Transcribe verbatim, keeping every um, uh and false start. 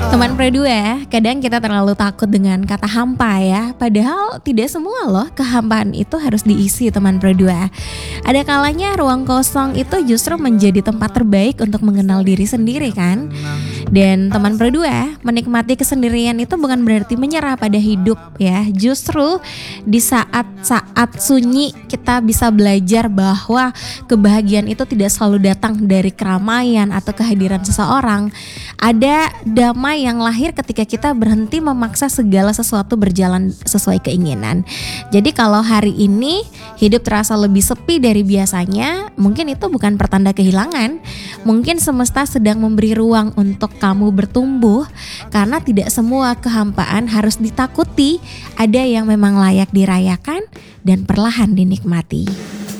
Teman Produa, kadang kita terlalu takut dengan kata hampa ya. Padahal tidak semua loh kehampaan itu harus diisi teman Produa. Ada kalanya ruang kosong itu justru menjadi tempat terbaik untuk mengenal diri sendiri kan. Dan teman Produa, menikmati kesendirian itu bukan berarti menyerah pada hidup ya. Justru di saat-saat sunyi kita bisa belajar bahwa kebahagiaan itu tidak selalu datang dari keramaian atau kehadiran seseorang. Ada damai yang lahir ketika kita berhenti memaksa segala sesuatu berjalan sesuai keinginan. Jadi kalau hari ini hidup terasa lebih sepi dari biasanya, mungkin itu bukan pertanda kehilangan. Mungkin semesta sedang memberi ruang untuk kamu bertumbuh, karena tidak semua kehampaan harus ditakuti. Ada yang memang layak dirayakan dan perlahan dinikmati.